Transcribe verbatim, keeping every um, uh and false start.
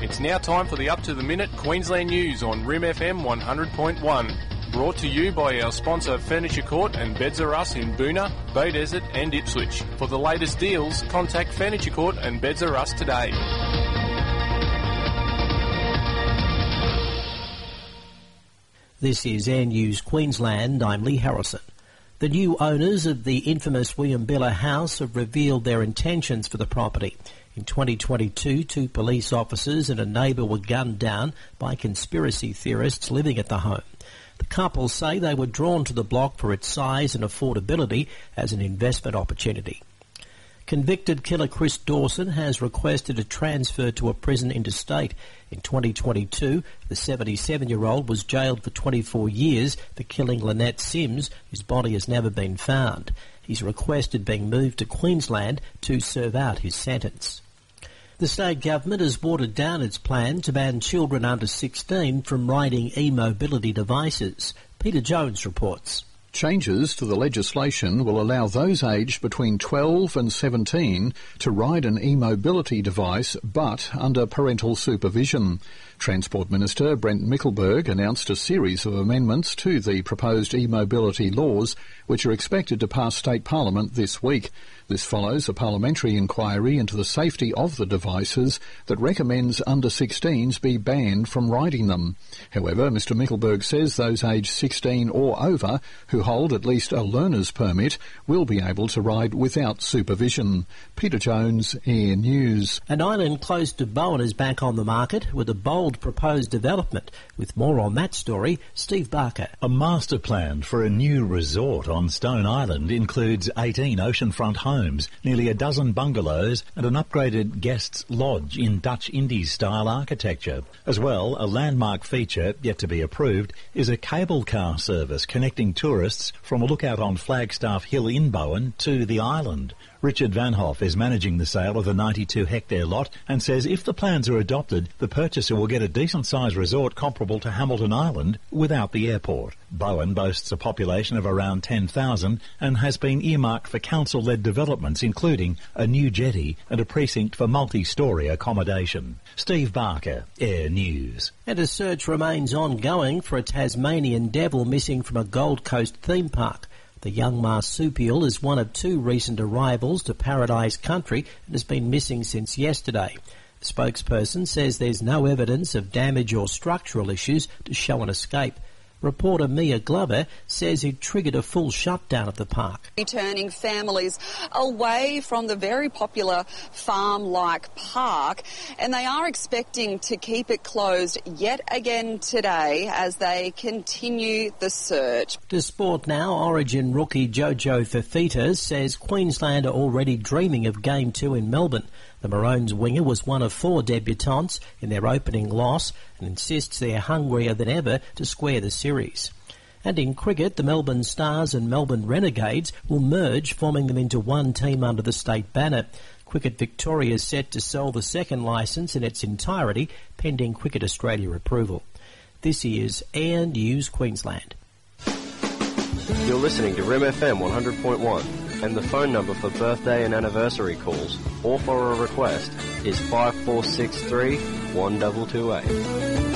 It's now time for the up-to-the-minute Queensland news on R I M F M one hundred point one. Brought to you by our sponsor Furniture Court and Beds R Us in Boonah, Bay Desert and Ipswich. For the latest deals, contact Furniture Court and Beds R Us today. This is Air News Queensland. I'm Lee Harrison. The new owners of the infamous William Billa house have revealed their intentions for the property. In twenty twenty-two, two police officers and a neighbour were gunned down by conspiracy theorists living at the home. The couple say they were drawn to the block for its size and affordability as an investment opportunity. Convicted killer Chris Dawson has requested a transfer to a prison interstate. In twenty twenty-two, the seventy-seven-year-old was jailed for twenty-four years for killing Lynette Sims, whose body has never been found. He's requested being moved to Queensland to serve out his sentence. The state government has watered down its plan to ban children under sixteen from riding e-mobility devices. Peter Jones reports. Changes to the legislation will allow those aged between twelve and seventeen to ride an e-mobility device, but under parental supervision. Transport Minister Brent Mickelberg announced a series of amendments to the proposed e-mobility laws, which are expected to pass state parliament this week. This follows a parliamentary inquiry into the safety of the devices that recommends under sixteens be banned from riding them. However, Mr Mickelberg says those aged sixteen or over who hold at least a learner's permit will be able to ride without supervision. Peter Jones, Air News. An island close to Bowen is back on the market with a bold proposed development. With more on that story, Steve Barker. A master plan for a new resort on Stone Island includes eighteen oceanfront homes, nearly a dozen bungalows and an upgraded guests lodge in Dutch Indies-style architecture. As well, a landmark feature, yet to be approved, is a cable car service connecting tourists from a lookout on Flagstaff Hill in Bowen to the island. Richard Van Hoff is managing the sale of the ninety-two hectare lot and says if the plans are adopted, the purchaser will get a decent-sized resort comparable to Hamilton Island without the airport. Bowen boasts a population of around ten thousand and has been earmarked for council-led developments, including a new jetty and a precinct for multi-storey accommodation. Steve Barker, Air News. And a search remains ongoing for a Tasmanian devil missing from a Gold Coast theme park. The young marsupial is one of two recent arrivals to Paradise Country and has been missing since yesterday. The spokesperson says there's no evidence of damage or structural issues to show an escape. Reporter Mia Glover says it triggered a full shutdown of the park. Turning families away from the very popular farm-like park, and they are expecting to keep it closed yet again today as they continue the search. To sport now, Origin rookie Jojo Fafita says Queensland are already dreaming of Game two in Melbourne. The Maroons winger was one of four debutants in their opening loss and insists they're hungrier than ever to square the series. And in cricket, the Melbourne Stars and Melbourne Renegades will merge, forming them into one team under the state banner. Cricket Victoria is set to sell the second licence in its entirety, pending Cricket Australia approval. This is Air News Queensland. You're listening to R I M F M one hundred point one, and the phone number for birthday and anniversary calls or for a request is five four six three, one two two eight.